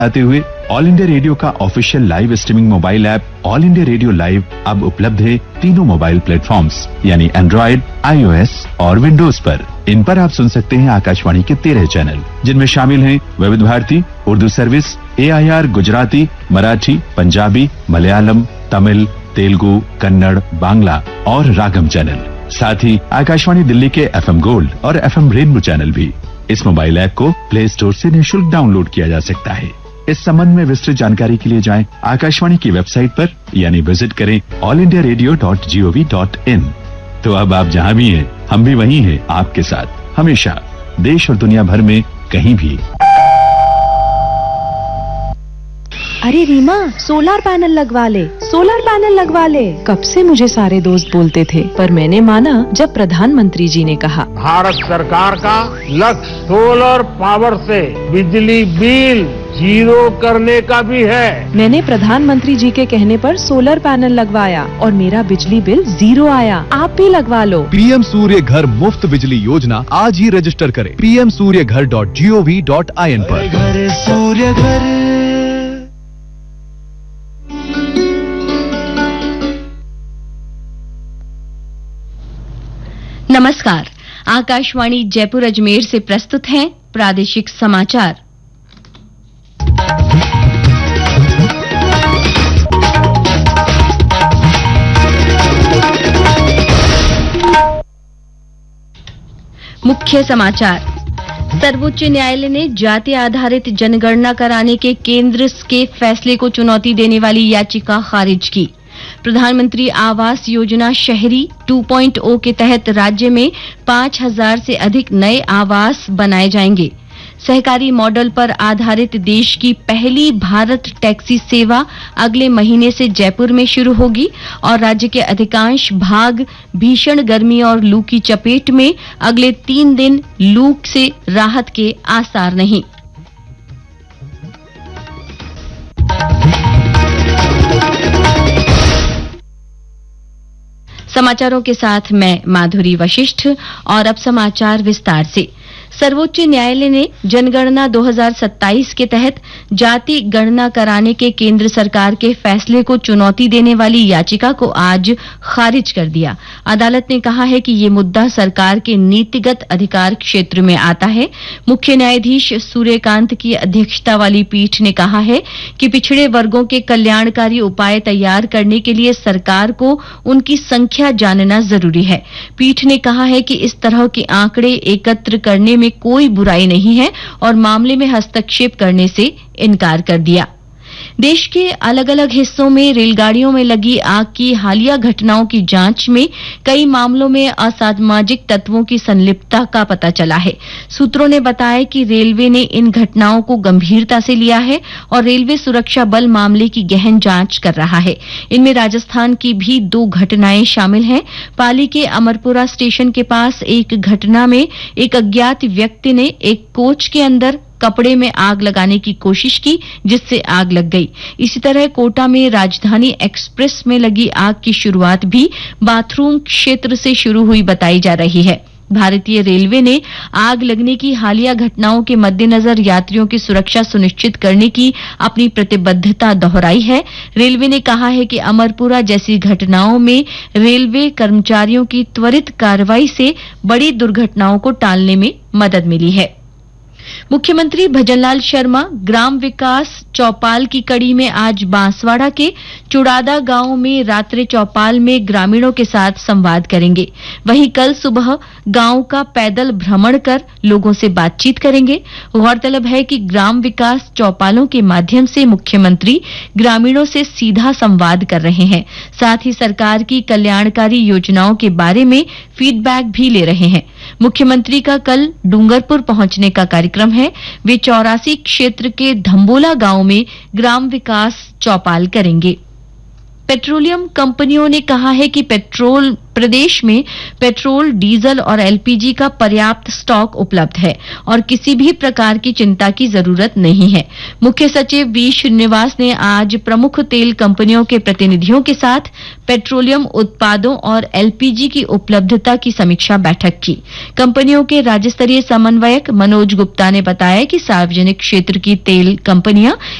आते हुए all India radio का official live streaming mobile app all India radio live अब उपलब्ध है तीनों मोबाइल प्लेटफॉर्म्स यानी एंड्रॉइड, iOS और विंडोज पर। इन पर आप सुन सकते हैं आकाशवाणी के 13 चैनल, जिनमें शामिल हैं विविध भारती, उर्दू सर्विस, AIR गुजराती, मराठी, पंजाबी, मलयालम, तमिल, तेलुगु, कन्नड़, बांग्ला और रागम चैनल। साथ ही आकाशवाणी दिल्ली के FM गोल्ड और FM रेनबो चैनल भी। इस मोबाइल ऐप को प्ले स्टोर से निःशुल्क डाउनलोड किया जा सकता है। इस संबंध में विस्तृत जानकारी के लिए जाएं आकाशवाणी की वेबसाइट पर यानी विजिट करें allindiaradio.gov.in। तो अब आप जहां भी हैं, हम भी वहीं हैं आपके साथ, हमेशा, देश और दुनिया भर में कहीं भी। अरे रीमा, सोलर पैनल लगवा ले, सोलर पैनल लगवा ले। कब से मुझे सारे दोस्त बोलते थे, पर मैंने माना जब प्रधानमंत्री जी ने कहा। भारत सरकार का लक्ष्य सोलर पावर से बिजली बिल जीरो करने का भी है। मैंने प्रधानमंत्री जी के कहने पर सोलर पैनल लगवाया और मेरा बिजली बिल 0 आया। आप भी लगवा लो। पीएम सूर्य घर मुफ्त बिजली योजना आज ही रजिस्टर करें pmsuryaghar.gov.in पर। घर सूर्य घर। नमस्कार, आकाशवाणी जयपुर अजमेर से प्रस्तुत हैं प्रादेशिक समाचार। मुख्य समाचार। सर्वोच्च न्यायालय ने जाति आधारित जनगणना कराने के केंद्र के फैसले को चुनौती देने वाली याचिका खारिज की। प्रधानमंत्री आवास योजना शहरी 2.0 के तहत राज्य में 5,000 से अधिक नए आवास बनाए जाएंगे। सहकारी मॉडल पर आधारित देश की पहली भारत टैक्सी सेवा अगले महीने से जयपुर में शुरू होगी और राज्य के अधिकांश भाग भीषण गर्मी और लू की चपेट में। अगले 3 दिन लू से राहत के आसार नहीं। समाचारों के साथ मैं माधुरी वशिष्ठ और अब समाचार विस्तार से। सर्वोच्च न्यायालय ने जनगणना 2027 के तहत जाति गणना कराने के केंद्र सरकार के फैसले को चुनौती देने वाली याचिका को आज खारिज कर दिया। अदालत ने कहा है कि ये मुद्दा सरकार के नीतिगत अधिकार क्षेत्र में आता है। मुख्य न्यायाधीश सूर्यकांत की अध्यक्षता वाली पीठ ने कहा है कि पिछड़े वर्गों के कल्याणकारी उपाय तैयार करने के लिए सरकार को उनकी संख्या जानना जरूरी है। पीठ ने कहा है कि इस तरह के आंकड़े एकत्र करने में कोई बुराई नहीं है और मामले में हस्तक्षेप करने से इनकार कर दिया। देश के अलग अलग हिस्सों में रेलगाड़ियों में लगी आग की हालिया घटनाओं की जांच में कई मामलों में असामाजिक तत्वों की संलिप्तता का पता चला है। सूत्रों ने बताया कि रेलवे ने इन घटनाओं को गंभीरता से लिया है और रेलवे सुरक्षा बल मामले की गहन जांच कर रहा है। इनमें राजस्थान की भी 2 घटनाएं शामिल हैं। पाली के अमरपुरा स्टेशन के पास एक घटना में एक अज्ञात व्यक्ति ने एक कोच के अंदर कपड़े में आग लगाने की कोशिश की, जिससे आग लग गई। इसी तरह कोटा में राजधानी एक्सप्रेस में लगी आग की शुरुआत भी बाथरूम क्षेत्र से शुरू हुई बताई जा रही है। भारतीय रेलवे ने आग लगने की हालिया घटनाओं के मद्देनजर यात्रियों की सुरक्षा सुनिश्चित करने की अपनी प्रतिबद्धता दोहराई है। रेलवे ने कहा है कि अमरपुरा जैसी घटनाओं में रेलवे कर्मचारियों की त्वरित कार्रवाई से बड़ी दुर्घटनाओं को टालने में मदद मिली है। मुख्यमंत्री भजनलाल शर्मा ग्राम विकास चौपाल की कड़ी में आज बांसवाड़ा के चुड़ादा गांव में रात्रि चौपाल में ग्रामीणों के साथ संवाद करेंगे। वहीं कल सुबह गांव का पैदल भ्रमण कर लोगों से बातचीत करेंगे। गौरतलब है कि ग्राम विकास चौपालों के माध्यम से मुख्यमंत्री ग्रामीणों से सीधा संवाद कर रहे हैं। साथ ही सरकार की कल्याणकारी योजनाओं के बारे में फीडबैक भी ले रहे हैं। मुख्यमंत्री का कल डूंगरपुर पहुंचने का कार्यक्रम है। वे 84 क्षेत्र के धम्बोला गांव में ग्राम विकास चौपाल करेंगे। पेट्रोलियम कंपनियों ने कहा है कि प्रदेश में पेट्रोल, डीजल और एलपीजी का पर्याप्त स्टॉक उपलब्ध है और किसी भी प्रकार की चिंता की जरूरत नहीं है। मुख्य सचिव वी श्रीनिवास ने आज प्रमुख तेल कंपनियों के प्रतिनिधियों के साथ पेट्रोलियम उत्पादों और एलपीजी की उपलब्धता की समीक्षा बैठक की। कंपनियों के राज्य स्तरीय समन्वयक मनोज गुप्ता ने बताया कि सार्वजनिक क्षेत्र की तेल कंपनियां